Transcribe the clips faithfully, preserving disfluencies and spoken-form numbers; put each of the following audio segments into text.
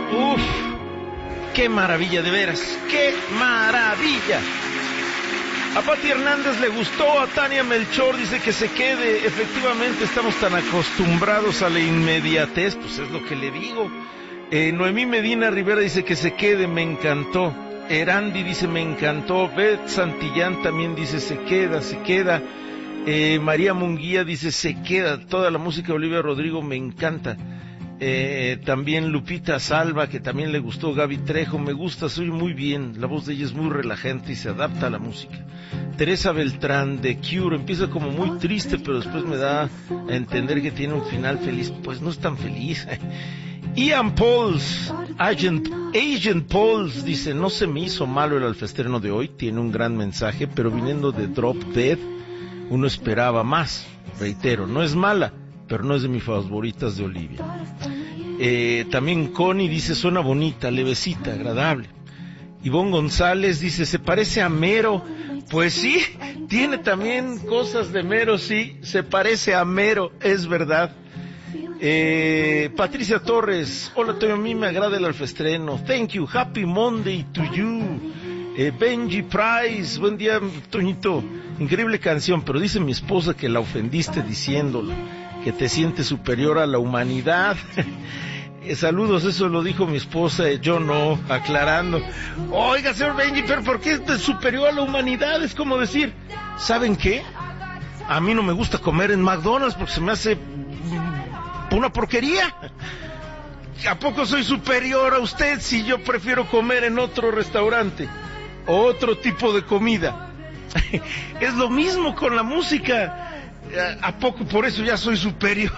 Uf, qué maravilla, de veras, qué maravilla. A Pati Hernández le gustó, a Tania Melchor dice que se quede. Efectivamente, estamos tan acostumbrados a la inmediatez, pues es lo que le digo. Eh, Noemí Medina Rivera dice que se quede, me encantó. Erandi dice me encantó. Beth Santillán también dice se queda, se queda. Eh, María Munguía dice se queda. Toda la música de Olivia Rodrigo me encanta. Eh, también Lupita Salva, que también le gustó. Gaby Trejo, me gusta, soy muy bien. La voz de ella es muy relajante y se adapta a la música. Teresa Beltrán de Cure, empieza como muy triste, pero después me da a entender que tiene un final feliz. Pues no es tan feliz. Ian Pauls, Agent, Agent Pauls, dice, no se me hizo malo el alfestreno de hoy, tiene un gran mensaje, pero viniendo de Drop Dead, uno esperaba más. Reitero, no es mala, pero no es de mis favoritas de Olivia. Eh, también Connie dice, suena bonita, levecita, agradable. Ivonne González dice, se parece a Mero. Pues sí, tiene también cosas de Mero, sí, se parece a Mero, es verdad. Eh, Patricia Torres, hola Toño, a mí me agrada el alfestreno. Thank you, happy Monday to you. Eh, Benji Price, buen día Toñito, increíble canción, pero dice mi esposa que la ofendiste diciéndolo, que te sientes superior a la humanidad. Eh, saludos, eso lo dijo mi esposa, eh, yo no, aclarando. Oiga, señor Benji, pero ¿por qué es superior a la humanidad? Es como decir, ¿saben qué? A mí no me gusta comer en McDonald's porque se me hace una porquería. ¿A poco soy superior a usted si yo prefiero comer en otro restaurante? Otro tipo de comida. Es lo mismo con la música. ¿A poco por eso ya soy superior?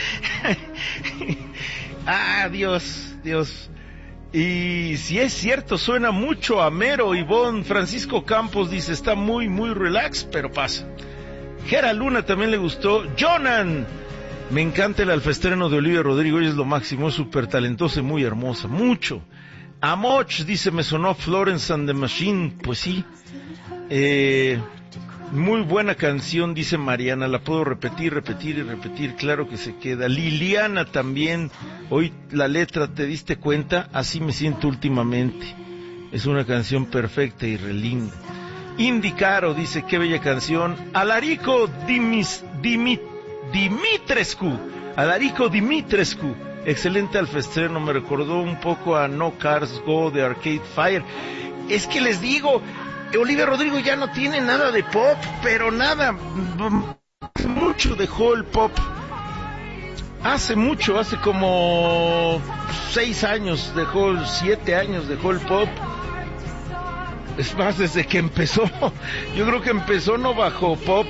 Ah, Dios, Dios. Y si es cierto, suena mucho a Mero. Ivonne Francisco Campos dice, está muy, muy relax, pero pasa. Gera Luna también le gustó. Jonan, me encanta el alfestreno de Olivia Rodrigo, ella es lo máximo, es súper talentosa y muy hermosa, mucho. Amoch dice, me sonó Florence and the Machine, pues sí. Eh... Muy buena canción, dice Mariana, la puedo repetir, repetir y repetir, claro que se queda. Liliana también, hoy la letra, ¿te diste cuenta? Así me siento últimamente. Es una canción perfecta y relinda. Indy Caro dice, qué bella canción. Alarico Dimis, Dimit, Dimitrescu, Alarico Dimitrescu, excelente alfestreno, me recordó un poco a No Cars Go de Arcade Fire. Es que les digo, Olivia Rodrigo ya no tiene nada de pop, pero nada, mucho dejó el pop. Hace mucho, hace como seis años dejó, siete años dejó el pop. Es más, desde que empezó, yo creo que empezó no bajo pop,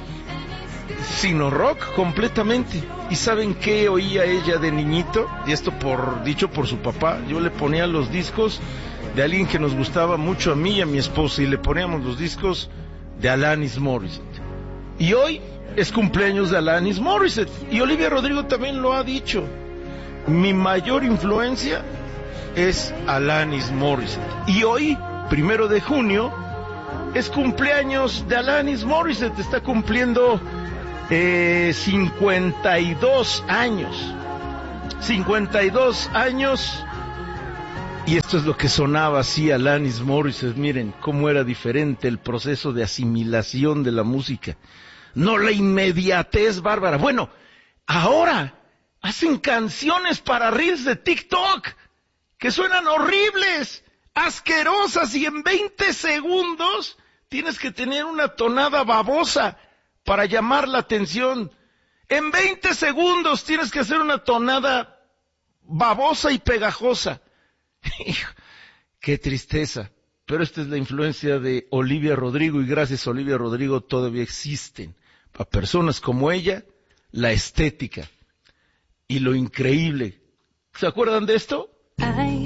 sino rock completamente. ¿Y saben qué oía ella de niñito? Y esto por dicho por su papá, yo le ponía los discos de alguien que nos gustaba mucho a mí y a mi esposa, y le poníamos los discos de Alanis Morissette. Y hoy es cumpleaños de Alanis Morissette, y Olivia Rodrigo también lo ha dicho. Mi mayor influencia es Alanis Morissette. Y hoy, primero de junio, es cumpleaños de Alanis Morissette, está cumpliendo eh, cincuenta y dos años. cincuenta y dos años. Y esto es lo que sonaba así Alanis Morissette. Miren cómo era diferente el proceso de asimilación de la música. No la inmediatez bárbara. Bueno, ahora hacen canciones para reels de TikTok que suenan horribles, asquerosas, y en veinte segundos tienes que tener una tonada babosa para llamar la atención. En veinte segundos tienes que hacer una tonada babosa y pegajosa. Qué tristeza, pero esta es la influencia de Olivia Rodrigo, y gracias a Olivia Rodrigo todavía existen a personas como ella la estética y lo increíble. ¿Se acuerdan de esto?